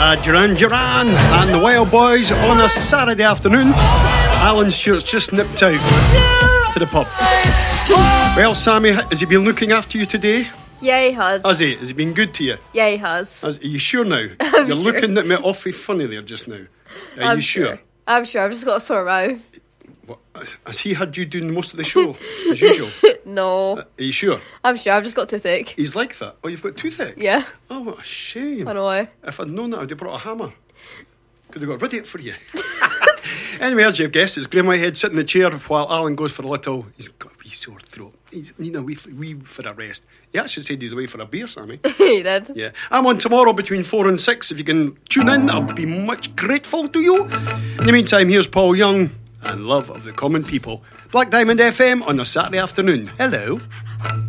Duran Duran and the Wild Boys on a Saturday afternoon. Alan Stewart's just nipped out to the pub. Well, Sammy, has he been looking after you today? Yeah, he has. Has he? Has he been good to you? Yeah, he has. Are you sure now? I'm You're sure. looking at me awfully funny there just now. Are I'm you sure? I'm sure. I've just got a sore mouth. What, has he had you doing most of the show as usual? No. Are you sure? I'm sure. I've just got toothache. He's like that. Oh, you've got toothache? Yeah. Oh, what a shame. I know. If I'd known that, I'd have brought a hammer. Could have got rid of it for you. Anyway, as you've guessed, it's Graham Whitehead sitting in the chair while Alan goes for a little. He's got a wee sore throat. He's needing a wee for a rest. He actually said he's away for a beer, Sammy. He did. Yeah. I'm on tomorrow between 4 and 6. If you can tune in, I'll be much grateful to you. In the meantime, here's Paul Young and Love of the Common People. Black Diamond FM on a Saturday afternoon. Hello.